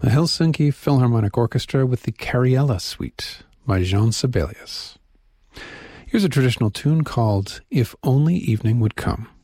the Helsinki Philharmonic Orchestra with the Cariella Suite by Jean Sibelius. Here's a traditional tune called If Only Evening Would Come.